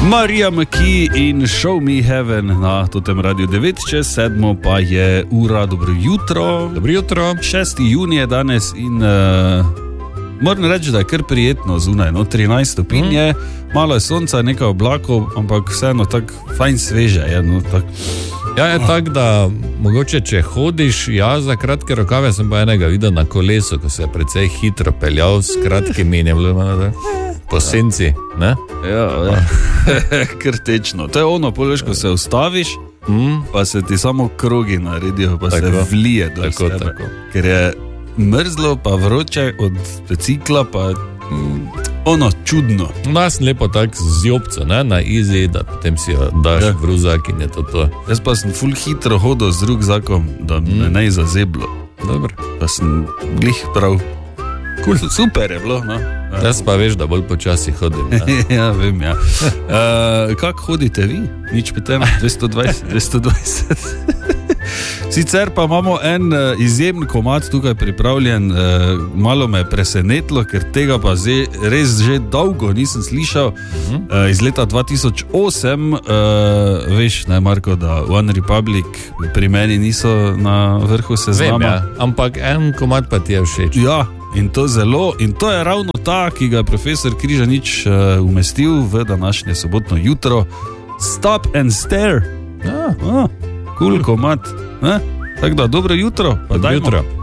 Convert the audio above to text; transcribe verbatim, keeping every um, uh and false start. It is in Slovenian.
Marija McKee in Show Me Heaven na totem radiju devet čez sedmo pa je ura. Dobro jutro. Dobro jutro. šesti junij je danes in uh, moram reči, da je kar prijetno zunaj, no, trinajst stopinj je, mm. malo je sonca, nekaj oblakov, ampak vseeno tako fajn sveže je, no, tak. Ja, je tako, da mogoče, če hodiš, ja, za kratke rokave sem pa enega videl na kolesu, ko se je precej hitro peljal s kratkimi in je bilo malo po senci, ne? Ja, ja. Kar tečno. To je ono, poleš, ko se ustaviš, mm. pa se ti samo krogi naredijo, pa tako, se vlije do tako, tebe. Tako. Ker je mrzlo, pa vroče od bicikla, pa mm, ono, čudno. Nas lepo tako zjobco, ne, na izi, da potem si jo daš ja. v ruzak in je to to. Jaz pa sem ful hitro hodil z rukzakom, da mm. me ne zazeblo. Dobro. Pa sem glih prav. Cool. Super je bilo, no. Jaz pa veš, da bolj počasi hodim. Ja, vem, ja. Uh, kako hodite vi? Nič petem, dvesto dvajset, dvesto dvajset. Sicer pa imamo en uh, izjemen komad tukaj pripravljen, uh, malo me je presenetilo, ker tega pa zdaj res že dolgo nisem slišal. Uh, iz leta dva tisoč osem, uh, veš, ne, Marko, da One Republic pri meni niso na vrhu seznama. Vem, ja. Ampak en komad pa ti je všeč. Ja. In to zelo, in to je ravno ta, ki ga je profesor Križanič uh, umestil v današnje sobotno jutro. Stop and Stare. Ah, ah, cool komad. Eh? Tako da, dobro jutro. Pa dobro jutro.